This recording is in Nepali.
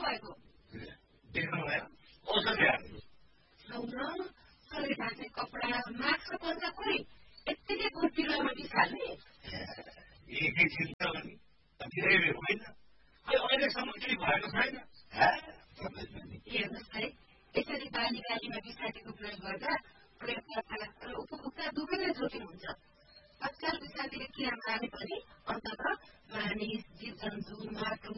भएको देख्नु भएन औषधिहरू शरीर कपडा मास्क पर्छ कोही यत्तिकै कुर्तीमा बिसाल्ने एकैछिन त पनि धेरै बेर होइन अहिलेसम्म केही भएको छैन हेर्नुहोस् है यसरी बाली गालीमा विषादीको प्रयोग गर्दा प्रयोगकर्ता र उपभोक्ता दुवै नै जोखिम हुन्छ तत्काल विषादीले किरा मारे पनि अन्तत मानिस जीव जन्तु माटो